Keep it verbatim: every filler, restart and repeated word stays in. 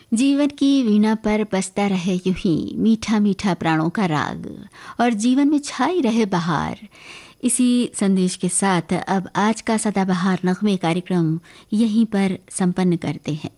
जीवन की वीणा पर बजता रहे यूं ही मीठा मीठा प्राणों का राग, और जीवन में छाई रहे बहार। इसी संदेश के साथ अब आज का सदाबहार नगमे कार्यक्रम यहीं पर संपन्न करते हैं।